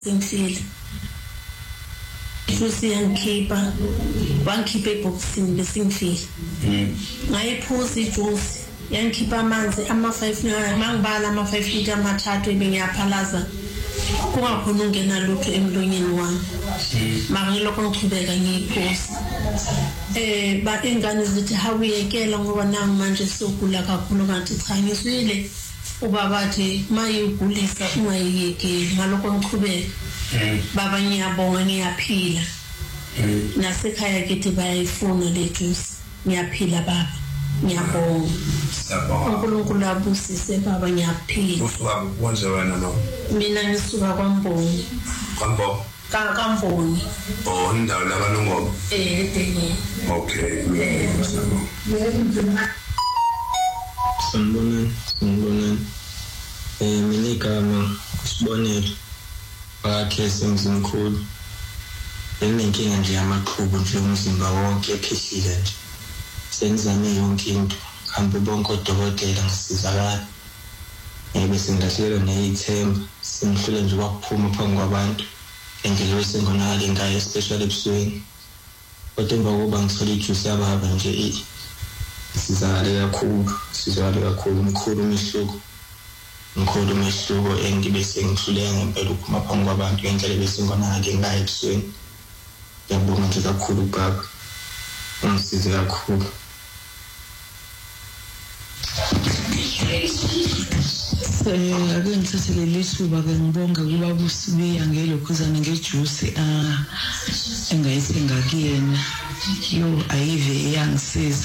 Singfile. Futhi yangikhipha eboxini besingfile. Ngayiphuza ijuice yangikhipha amanzi ama-5 mangibala ama-5 liter amathathu ebengiyaphalaza kungakhona ungena lutho emlonyeni wami. Mara ngilokho ngiqhubeka ngiyiphuza. Ba ingane zithi hawuyekela ngoba nangu manje sokugula kakhulu kanti cha ngiswile ubabathi mayigulisa ungayiyekeli ngalokho ngiqhubeka. Baba ngiyabonga ngiyaphila. Nasekhaya kithi bayayifuna le juice. Ngiyaphila baba. Ngiyabonga. uNkulunkulu abusise baba ngiyaphila. Usuka konje wena no? Mina ngisuka kwaMboni. Kwambo? Kamboni. Oh, indawo la kaNongoma. Edeni. Okay. Sanibonani. Mina igama Sibonelo. Bakhe sengizimkhulu. Benginenkinga nje yamaqhubu nje umzimba wonke ephehlile nje. Sengizame yonke into. Hambe bonke odokotela ngisizakala. Bese ngilahlekelwa neyithemba. Sengihlule nje ukuphuma phambi kwabantu. Engilwe sengonakala ngayo especially ebusweni. Kodwa emva kokuba ngithole ijuice yababa nje sizakale kakhulu mkhulu umehluko engibe sengihluleka ngempela ukuphuma phambi kwabantu ngendlela besingonakala ngayo ebusweni. Ngiyabonga nje kakhulu baba. Ungisize kakhulu. Ake ngithathele lithuba ke ngibonga kuba busibiya ngelokhuzana ngejuice engayithenga kuyena. Yo ayive yangisiza.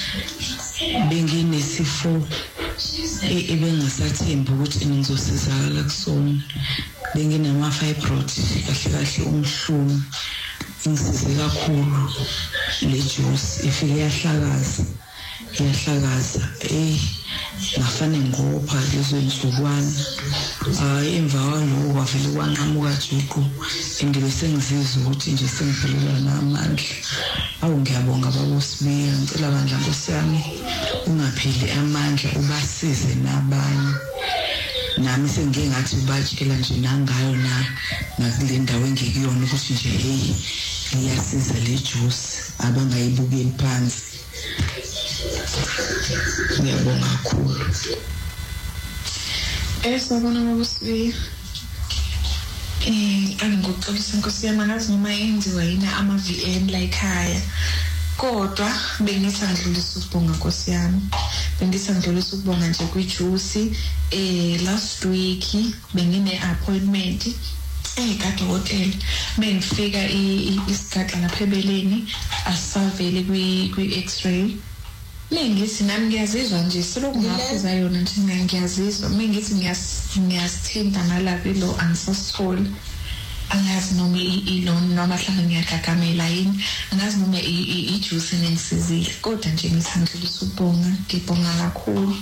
Benginesifo ebengasathembi ukuthi ngizosizakala kusona. Benginama fibroid kahle umhlumo. Ngisize kakhulu le juice ifike yahlakaza. Ngafane ngopha lezo insukwana. Emva kwalokho kwavele kwanqamuka juqu engibe sengizizwa ukuthi nje sengiphelelwa namandla. Ngiyabonga baba uSibiya, ngicela bandla Nkosi yami ungapheli amandla ubasize nabanye. Nami sengike ngathi ubatshela nje nangayo nakule ndawo engikuyona ukuthi nje iyasiza le juice abangayibukeli phansi. Ngiyabonga kakhulu. Sabona ngokusibiya. Angikuxolisa Nkosi yami ngazi noma yenziwa yina ama-VM la ekhaya. Kodwa bengisandlulisa ukubonga Nkosi yami. Bengisandlulisa ukubonga nje kwijuice. Last week bengine-appointment kadokotela. Bengifika isigaxa lapha ebeleni asavele kwi-X-ray. Mengithi nami ngiyazizwa nje selokhu ngaphuza yona nje ngiyazizwa. Mengithi ngiyasithinta nalapho lo angisasitholi. Angazi noma ilona noma mhlawumbe ngiyagagamela yini. Angazi noma ijuice nengisizile. Kodwa nje ngisandlulisa ukubonga. Ngibonga kakhulu.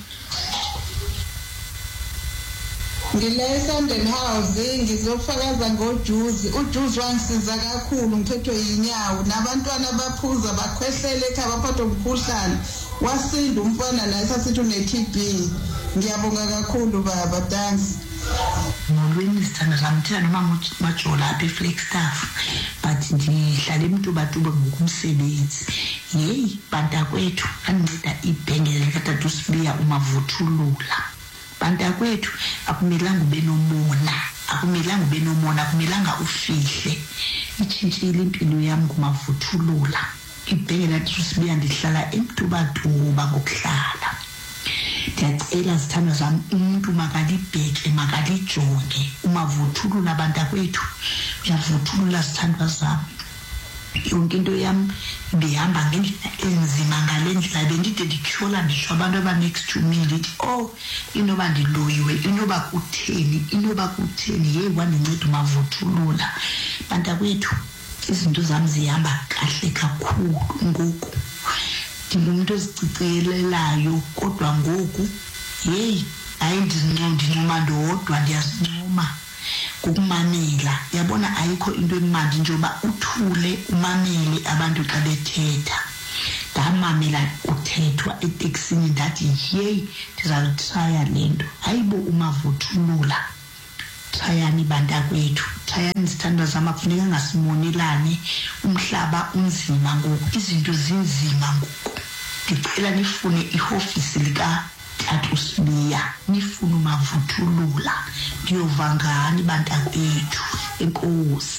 Ngile-Sandton House ngizofakaza ngojuice. Ujuice wangisiza kakhulu ngiphethwe yinyawo nabantwana baphuza bakhwehlele ekhaya baphathwa umkhuhlane. Wasinda umfana naye sasithi une-TB. Ngiyabonga kakhulu baba thanks. Molweni izithanda zami thina noma majola apha eFlagstaff but ngihlala eMtubatuba ngokumsebenzi. Hey bantakwethu anginceda ibhengele likatata uSibiya umavuthulula. Bantakwethu akumelanga ube nomona, akumelanga ufihle. Itshintshile impilo yami ngumavuthulula. Ibhengela lathi uSibiya ndihlala eMtubatuba ngokuhlala. Ndiyacela zithanda zami umuntu makalibheke makalijonge umavuthulula bantakwethu. Uyavuthulula zithandwa zami. Yonke into yami ndihamba ngendlela enzima ngale ndlela bendide ndityhola ndisho abantu aba-next to me ndithi inoba ndiloyiwe inoba kutheni yeyi wandinceda umavuthulula. Bantakwethu izinto zami zihamba kahle kakhulu ngoku. Ndingumuntu ozicicilelayo kodwa ngoku yeyi hayi ndincoma ndodwa ndiyazincoma ngokumamela. Yabona ayikho into emandi njengoba uthule umamele abantu xa bethetha. Ndamamela uthethwa eteksini ndathi yeyi ndizawutraya le nto. Hayibo umavuthulula Thayani bantakwethu, thayani zithandwa zami, kufuneka ngasimonelane. Umhlaba unzima ngoku, izinto zinzima ngoku. Ngicela nifune ihofisi lika Tatu Sibiya, nifune umavuthulula. Ngiyova ngani bantakwethu, enkosi.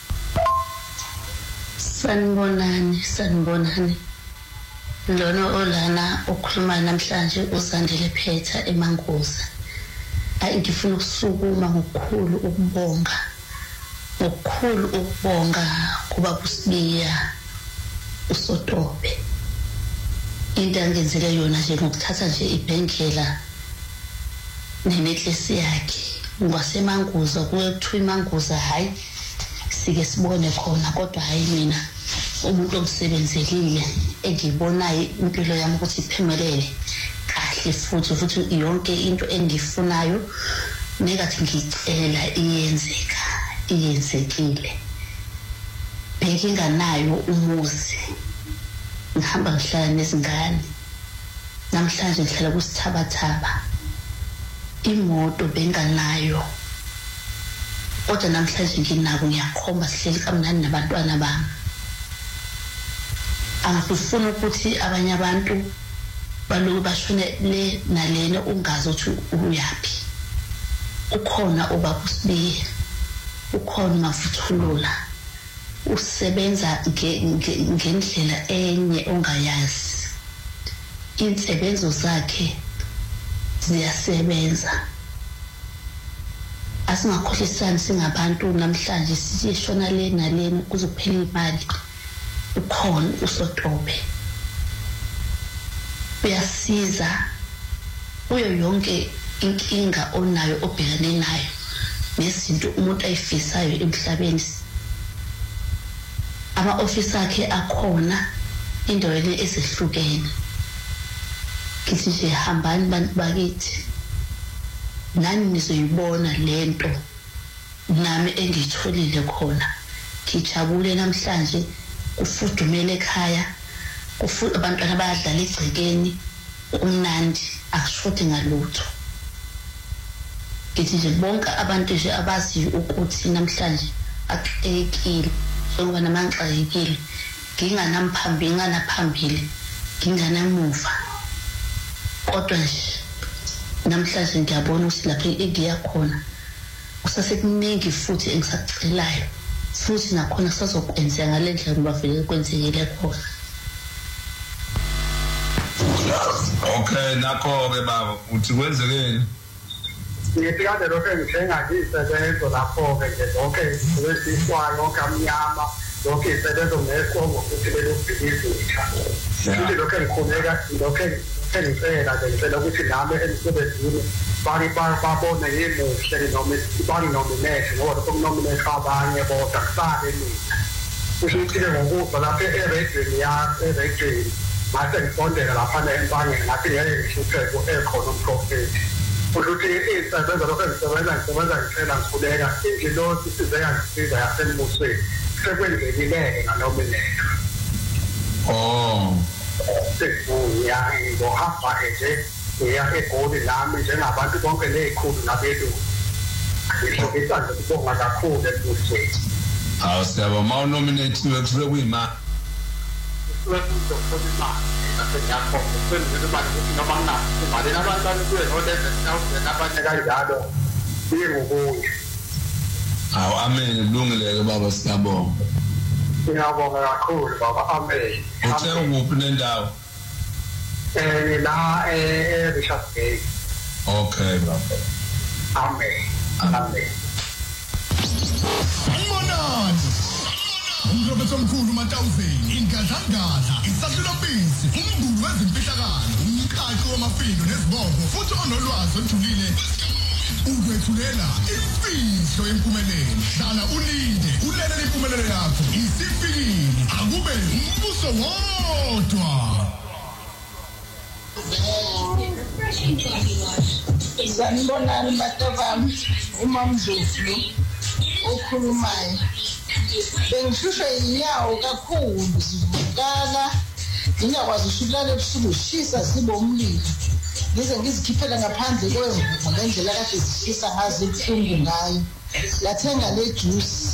Sanibonani. Lona olana okhuluma namhlanje uZandile Phetha eMangoza. Ngifuna ukusukuma ngokukhulu ukubonga kuba kuSibiya uSotobe. Into angenzile yona nje ngokuthatha nje ibhengela nenecklace yakhe ngwaseMangoza kuye kuthiwa iMangoza hayi sike sibone khona, kodwa hayi mina umuntu omsebenzekile engibonayo impilo yami ukuthi iphumelele kahle futhi yonke into engifunayo nekathi ngicela iyenzekile. Benginganayo umuzi, ngihamba ngihlala nezingane. Namhlanje ngihlala kuSithabathaba. Imoto benganayo, kodwa namhlanje nginako, ngiyakhomba sihleli kamnandi nabantwana bami. Angifuni ukuthi abanye abantu baloku bashone le nalena ungazi ukuthi uyaphi. Ukhona ubaba uSibiya, ukhona uMavuthulula, usebenza ngendlela enye ongayazi. Insebenzo zakhe ziyasebenza. Asingakhohlisani singabantu namhlanje sishona le nalena kuzophela imali. Ukhona uSotobe, uyasiza kuyo yonke inkinga onayo obhekane nayo nezinto umuntu ayifisayo emhlabeni. Ama-office akhe akhona endaweni ezihlukene. Ngithi nje hambani bantu bakithi, nani nizoyibona lento nami engiyitholile khona. Ngijabule namhlanje, kufudumele ekhaya, abantwana bayadlala egcekeni, kumnandi, akushodi ngalutho. Ngithi nje bonke abantu nje abaziyo ukuthi namhlanje akuxekile, njengoba namanxakekile, nginganaphambili, nginganamuva. Kodwa nje namhlanje ngiyabona ukuthi lapho engiya khona kusasekuningi futhi engisakucelayo, futhi nakhona kusazokwenzeka ngale ndlela ngoba vele kwenzekile khona. Okay, nakho-ke baba uthi kwenzekeni? Ngiyekade lokho engithenga isebenzo lapho-ke nje zonke isizwayo yonke amnyama yonke isebenzo ngekongo futhi belobhilisi utha. Futhi lokho engikhuleka lokho engicela ngicela ukuthi nami emsebenzini babone yimuhle noma banginominate ngoba lokho kunominate abanye bodwa kusale mina. Kusho ukuthi-ke ngokuzwa lapho erediyweni mase ngifondela laphana empangeni ngathi ngeke ngishuthe ekhona umprofethi. Kusho ukuthi isebenza lokho ngisebenza ngicela ngikhuleka ingilosi isizeka ngisiza yasembusweni sekwenzekileke ngalominate. Ngohamba nje ngiya eGoli lami njengabantu bonke nezikhulu nabelungu. Ngihlokisa nje ukubonga kakhulu ebusweni. Hawu siyabonga, mawunominathiwe kusuke kuyimali. Kusuke kuzofuna imali. Ngiyakhombisa ukuthi imali ukuthi noma nginayo imali abantu kuye no-11,000 abanye kanjalo kuye ngokuya. Hawu amen, kulungile-ke baba, siyabonga. Ngiyabonga kakhulu baba, amen. Uthe ukuphi nendawo? La Richards Bay. Okay baba. Amen. Sanibonani. Umprofessor omkhulu uMatawuzeni, ingadlangadla, isahlulopisi, umngulu wezimfihlakalo, umqhaqhi wamafindo nezibongo, futhi onolwazi olujulile. Ukwethulela imfihlo yempumelelo. Hlala ulinde, ulele impumelelo yakho. Isifikile, akube umbuso wodwa. Sanibonani batobami, uMamdlovu okhulumayo. Bengihlushwa inyawo kakhulu, zivukala, ngingakwazi ukulala ebusuku, ushisa sibe umlilo. ngize ngizikhiphela ngaphandle kwemvumo ngendlela kade zishisa ngazo ibuhlungu ngayo lathenga le juice